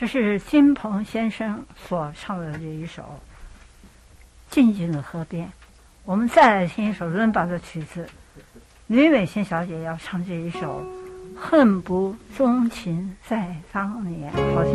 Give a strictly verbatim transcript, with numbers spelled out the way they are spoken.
这是金鹏先生所唱的这一首《静静的河边》。我们再来听一首伦巴的曲子，吕美心小姐要唱这一首《恨不钟情在当年》。好听。